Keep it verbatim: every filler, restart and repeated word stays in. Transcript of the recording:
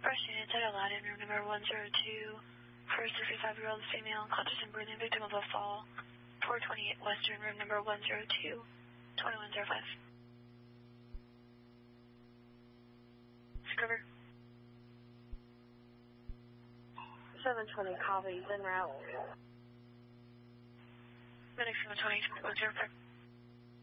First unit at Aladdin, room number one zero two, for a sixty-five-year-old female, conscious and breathing, victim of a fall, four twenty-eight Western, room number one zero two, twenty-one oh five. Discover. seven twenty, copy, en route. Medic seven twenty, one zero five.